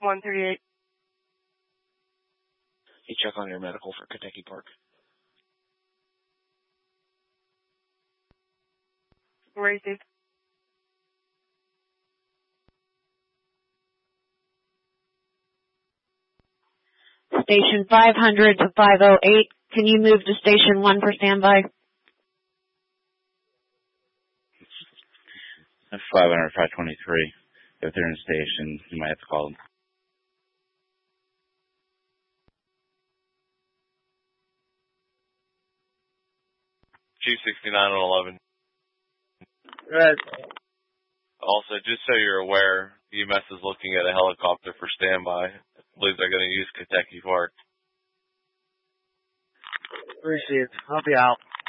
138. Hey, check on your medical for Kentucky Park. Racing. Station 500 to 508. Can you move to Station 1 for standby? 500, 523. If they're in station, you might have to call them. G69 on 11. Good. Also, just so you're aware, UMass is looking at a helicopter for standby. I believe they're going to use Kentucky Park. Appreciate it. I'll be out.